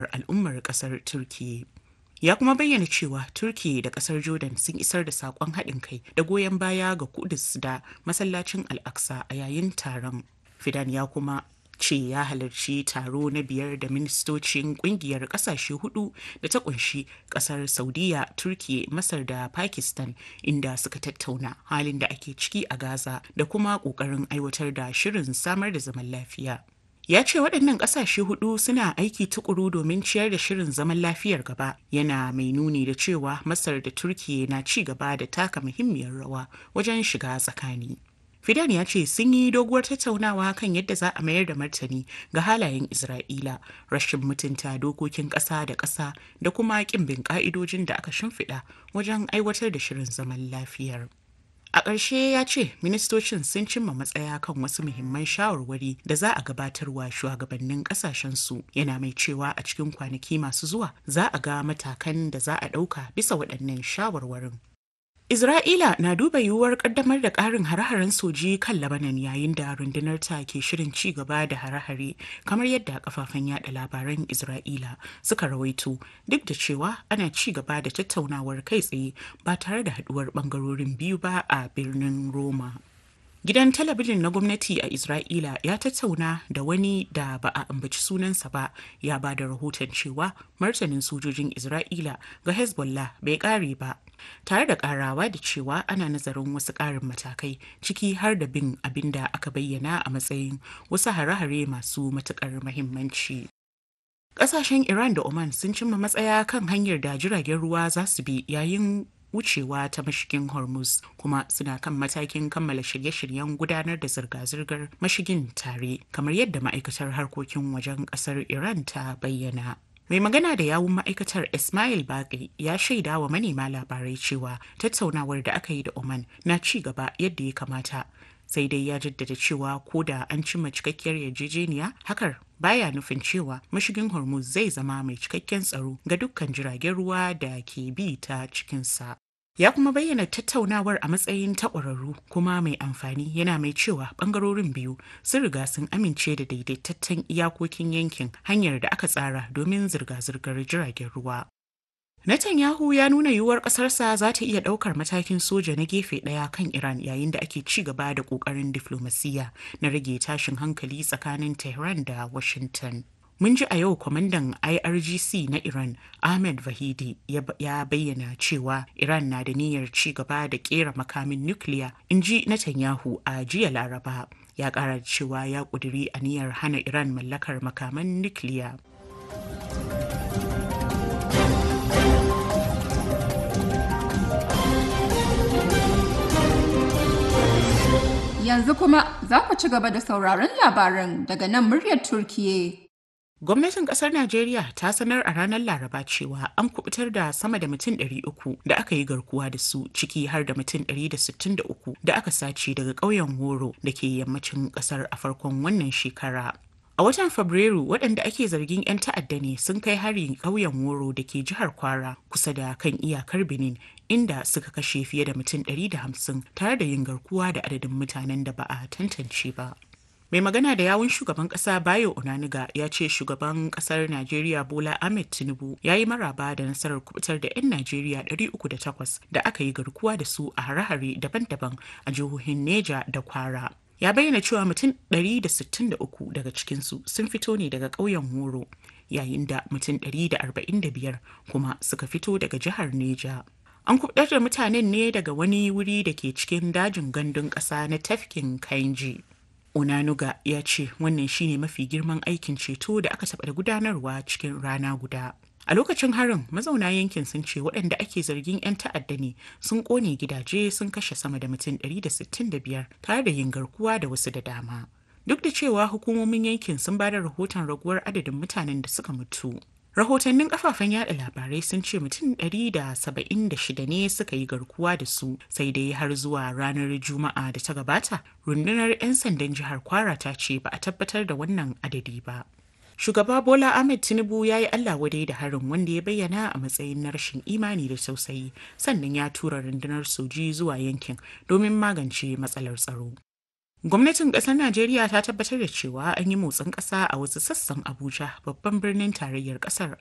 al'ummar ƙasar Turkiyya. Ya kuma bayyana cewa Turkiyya da ƙasar Jordan sun isar da saƙon haɗin kai da goyon baya ga Kudus da masallacin Al-Aqsa a yayin taron. Fidan ya kuma ce ya halarci taro na biyar da ministocin kungiyar kasashe hudu da ta kunshi kasar Saudiya, Turkiye, Masar da Pakistan, inda suka tattauna halin da ake ciki a Gaza da kuma kokarin aiwatar da shirin samar da zaman lafiya. Ya ce waɗannan ƙasashe hudu suna aiki tukuru domin ciyar da shirin zaman lafiyar gaba, yana mai nuni da cewa Masar da Turkiye na ci gaba da taka muhimmiyar rawa wajen shiga tsakani. Fidan ya ce sun yi doguwar tattaunawa kan yadda za a mayar da martani ga halayen Isra'ila, rashin mutunta dokokin ƙasa da ƙasa da kuma ƙin bin ƙa'idojin da aka shimfiɗa wajen aiwatar da shirin zaman lafiyar. A ƙarshe ya ce ministocin sun cimma matsaya kan wasu muhimman shawarwari da za a gabatarwa shugabannin ƙasashensu, yana mai cewa a cikin kwanaki masu zuwa za a ga matakan da za a ɗauka bisa waɗannan shawarwarin. Isra'ila na duba yiwuwar kaddamar da ƙarin hare-haren soji kan Lebanon yayin da rundunar ta ke shirin ci gaba da hare-hare kamar yadda kafafen yada labaran Isra'ila suka rawaito, duk da cewa ana ci gaba da tattaunawar kai tsaye ba tare da haduwar bangarorin biyu ba a birnin Roma. Gidan talabijin na gwamnati a Isra'ila ya tattauna da wani da ba a ambaci sunansa ba, ya ba da rahoton cewa martanin sojojin Isra'ila ga Hezbollah bai ƙare ba, tare da ƙarawa da cewa ana nazarin wasu ƙarin matakai, ciki har da bin abin da aka bayyana a matsayin wasu hare-hare masu matuƙar muhimmanci. Ƙasashen Iran da Oman sun cimma matsaya kan hanyar da jiragen ruwa za su bi yayin wucewa ta mashigin Hormuz, kuma suna kan matakin kammala shirye-shiryen gudanar da zirga-zirgar mashigin tare, kamar yadda ma'aikatar harkokin wajen ƙasar Iran ta bayyana. Mai magana da yawun ma'aikatar Ismail Baqi ya shaida wa manema labarai cewa tattaunawar da aka yi da Oman na ci gaba yadda ya kamata, sai dai ya jaddada cewa ko da an cimma cikakkiyar yarjejeniya, hakar baya nufin cewa mashigin Hormuz zai zama mai cikakken tsaro ga dukkan jiragen ruwa da ke bi ta cikinsa. Ya kuma bayyana tattaunawar a matsayin ta ƙwararru kuma mai amfani, yana mai cewa ɓangarorin biyu sun riga sun amince da daidaitaccen iyakokin yankin, hanyar da aka tsara domin zirga-zirgar jiragen ruwa. Netanyahu ya nuna yiwuwar ƙasarsa za ta iya ɗaukar matakin soja na gefe ɗaya kan Iran yayin da ake ci gaba da ƙoƙarin diflomasiyya na rage tashin hankali tsakanin Tehran da Washington. Mun ji a yau kwamandan IRGC na Iran, Ahmed Vahidi, ya bayyana cewa Iran na da niyyar ci gaba da ƙera makamin nukiliya, in ji Netanyahu a jiya Laraba. Ya ƙara da cewa ya ƙudiri aniyar hana Iran mallakar makaman nukiliya. Yanzu kuma za ku ci gaba da sauraron labaran daga nan muryar Turkiyya. Gwamnatin kasar Najeriya ta sanar a ranar Laraba cewa an kubutar da sama da mutum 300 da aka yi garkuwa da su, ciki har da mutum 163 da aka sace daga ƙauyen Horo da ke yammacin kasar a farkon wannan shekara. A watan Fabrairu, waɗanda ake zargin 'yan ta'adda ne sun kai hari ƙauyen Woro da ke jihar Kwara kusa da kan iyakar Benin, inda suka kashe fiye da mutum 150 tare da yin garkuwa da adadin mutanen da ba a tantance ba. Mai magana da yawun shugaban kasa Bayo Onanuga ya ce shugaban kasar Najeriya Bola Ahmed Tinubu ya yi maraba da nasarar kubutar da 'yan Najeriya 308 da aka yi garkuwa da su a hare-hare daban-daban a jihohin Neja da Kwara. Ya bayyana cewa mutum 163 daga cikinsu sun fito ne daga ƙauyen Woro, yayin da mutum 145 kuma suka fito daga jihar Neja. An kubutar da mutanen ne daga wani wuri da ke cikin dajin gandun ƙasa na tafkin Kainji. Onanuga ya ce wannan shine mafi girman aikin ceto da aka taɓa gudanarwa cikin rana guda. A lokacin harin, mazauna yankin sun ce waɗanda ake zargin 'yan ta'adda ne sun ƙone gidaje, sun kashe sama da mutum 165 tare da yin garkuwa da wasu da dama. Duk da cewa hukumomin yankin sun ba da rahoton raguwar adadin mutanen da suka mutu. Rahotannin kafafen yada labarai sun ce mutum 176 ne suka yi garkuwa da su, sai dai har zuwa ranar Juma'a da ta gabata, rundunar 'yan sandan jihar Kwara ta ce ba a tabbatar da wannan adadi ba. Shugaba Bola Ahmed Tinubu ya yi Allah wadai da harin, wanda ya bayyana a matsayin na rashin imani da tausayi, sannan ya tura rundunar soji zuwa yankin domin magance matsalar tsaro. Gwamnatin ƙasar Najeriya ta tabbatar da cewa an yi motsin ƙasa a wasu sassan Abuja, babban birnin tarayyar ƙasar